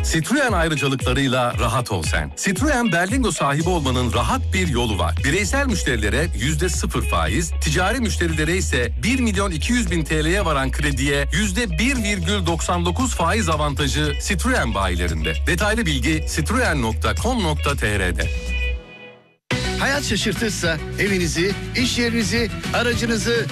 Citroen ayrıcalıklarıyla rahat ol sen. Citroen Berlingo sahibi olmanın rahat bir yolu var. Bireysel müşterilere %0 faiz, ticari müşterilere ise 1.200.000 TL'ye varan krediye %1,99 faiz avantajı Citroen bayilerinde. Detaylı bilgi citroen.com.tr'de. Hayat şaşırtırsa evinizi, iş yerinizi, aracınızı